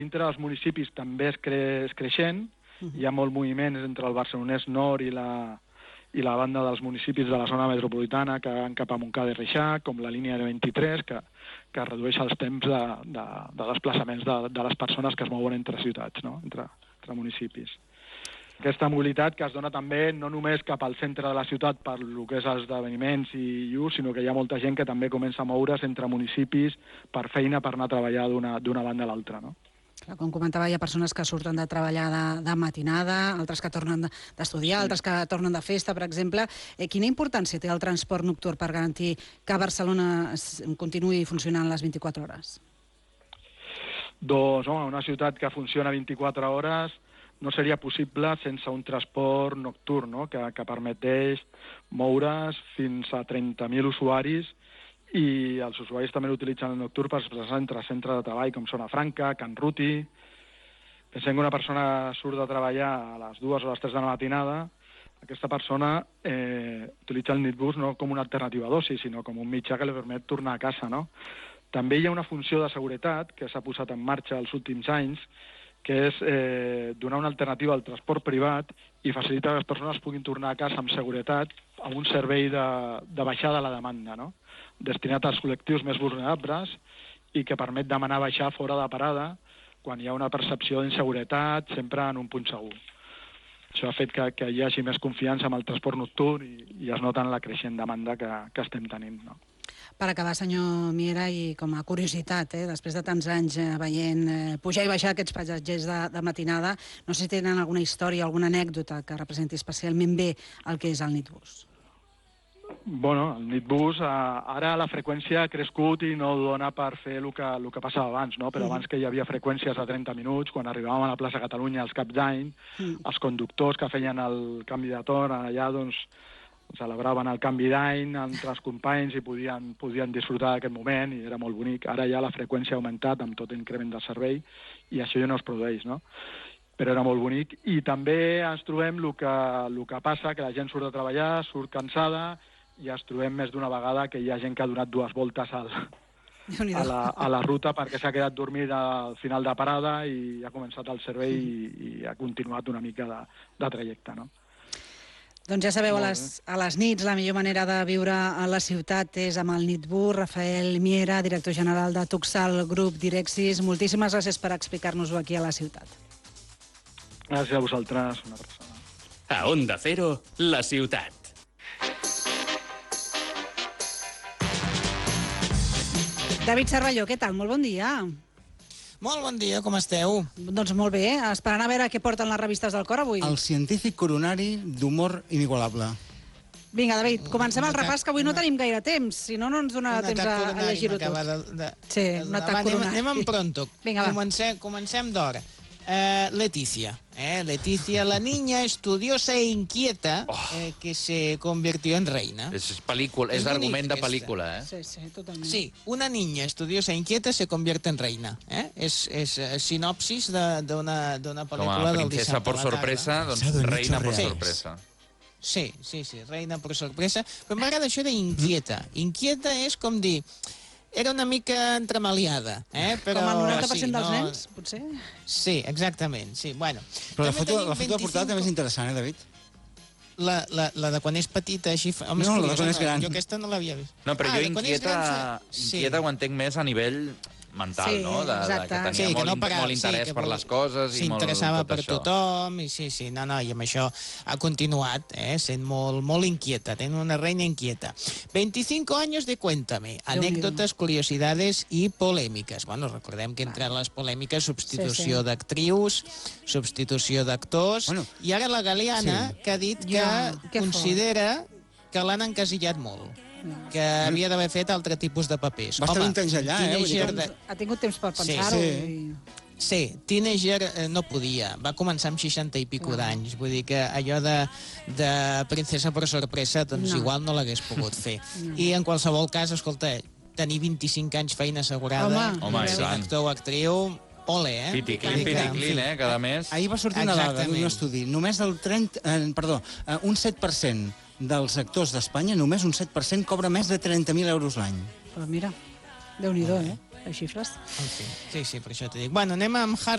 Dintre dels municipis també és creixent, hi ha molt moviments entre el Barcelonès Nord i la banda dels municipis de la zona metropolitana que van cap a Montcada i Reixac, com la línia de 23, que redueix els temps de desplaçaments de les persones que es mouen entre ciutats, no? entre municipis. Aquesta mobilitat que es dona també no només cap al centre de la ciutat per lo que és esdeveniments i ús, sinó que hi ha molta gent que també comença a moure's entre municipis per feina, per anar a treballar d'una banda a l'altra, no? Com comentava, hi ha persones que surten de treballar de matinada, altres que tornen d'estudiar, altres que tornen de festa, per exemple. Quina importància té el transport nocturn per garantir que Barcelona continuï funcionant les 24 hores? Doncs, home, una ciutat que funciona 24 hores no seria possible sense un transport nocturn, no? que permeteix moure's fins a 30.000 usuaris, i els usuaris també l'utilitzen el nocturn per desplaçar entre centres de treball com Zona Franca, Can Ruti. Pensem que una persona surt de treballar a les 2 o les 3 de la matinada, aquesta persona utilitza el Nitbus no com una alternativa d'oci, sinó com un mitjà que li permet tornar a casa, no? També hi ha una funció de seguretat que s'ha posat en marxa els últims anys, que és donar una alternativa al transport privat i facilitar que les persones puguin tornar a casa amb seguretat amb un servei de baixada a la demanda, no? Destinat als col·lectius més vulnerables i que permet demanar baixar fora de parada quan hi ha una percepció d'inseguretat, sempre en un punt segur. Això ha fet que hi hagi més confiança amb el transport nocturn i es nota en la creixent demanda que estem tenint, no? Per acabar, senyor Miera, i com a curiositat, després de tants anys veient pujar i baixar aquests passatgers de matinada, no sé si tenen alguna història, alguna anècdota que representi especialment bé el que és el Nitbus. Bueno, el Nitbus, ara la freqüència ha crescut i no dona per fer el que passava abans, no? Però abans que hi havia freqüències de 30 minuts, quan arribàvem a la plaça Catalunya als caps d'any, els conductors que feien el canvi de torn allà, doncs, celebraven el canvi d'any entre els companys i podien disfrutar d'aquest moment i era molt bonic. Ara ja la freqüència ha augmentat amb tot l'increment del servei i això ja no es produeix, no? Però era molt bonic. I també ens trobem el que passa, que la gent surt de treballar, surt cansada, i ens trobem més d'una vegada que hi ha gent que ha donat 2 voltes a la ruta perquè s'ha quedat dormit al final de parada i ha començat el servei i ha continuat una mica de trajecte, no? Doncs ja sabeu, a les nits la millor manera de viure a la ciutat és amb el Nitbus. Rafael Miera, director general de Tuxal Group Direxis, moltíssimes gràcies per explicar-nos-ho aquí a la ciutat. Gràcies a vosaltres, una abraçada. A Onda Cero, la ciutat. David Cervelló, què tal? Molt bon dia. Molt bon dia, com esteu? Doncs molt bé, esperant a veure què porten les revistes del cor avui. El científic coronari d'humor inigualable. Vinga, David, comencem el repàs, que avui no tenim gaire temps, si no, no ens donarà temps a llegir-ho tot. Sí, un atac coronari. Anem en pronto. Vinga, va. Comencem d'hora. Leticia. Leticia, la niña estudiosa e inquieta que se convirtió en reina. És argument de pel·lícula, eh? Sí, totalment. Sí, una niña estudiosa e inquieta se convierte en reina. És sinopsis d'una pel·lícula del dissabte. Com a princesa por sorpresa, doncs reina por sorpresa. Sí, reina por sorpresa. Però m'agrada això d'inquieta. Inquieta és com dir... Era una mica entremaliada, però... Com el 90% dels nens, potser? Sí, exactament, sí. Bueno, però la foto de portada també és interessant, David? La de quan és petita, així... No, la de quan és gran. Jo aquesta no l'havia vist. No, però jo inquieta ho entenc més a nivell mental, no? Exacte. Que tenia molt interès per les coses i molt tot això. S'interessava per tothom, i sí, no, i amb això ha continuat, sent molt inquieta, ten una reina inquieta. 25 años de Cuéntame, anécdotas, curiosidades i polèmiques. Bueno, recordem que entre les polèmiques, substitució d'actrius, substitució d'actors, i ara la Galeana, que ha dit que considera que l'han encasillat molt, que havia d'haver fet altre tipus de papers. Va estar un temps allà, Ha tingut temps per pensar-ho. Sí, Teenager no podia, va començar amb 60 i pico d'anys, vull dir que allò de princesa per sorpresa, doncs igual no l'hagués pogut fer. I en qualsevol cas, escolta, tenir 25 anys feina assegurada, ser actor o actriu... Ole, Piticlin, cada mes. Ahir va sortir una dada d'un estudi. Només un 7% dels actors d'Espanya, només un 7% cobra més de 30.000 euros l'any. Però mira, Déu-n'hi-do, les xifres. Sí, per això t'ho dic. Bueno, anem amb